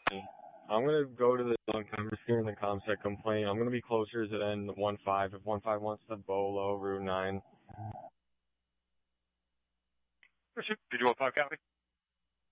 I'm gonna go to the Commerce here in the ComSec complaint. I'm gonna be closer to the end of 1-5. If 1-5 wants to bow low, Route 9. Pursuit, 215 copy.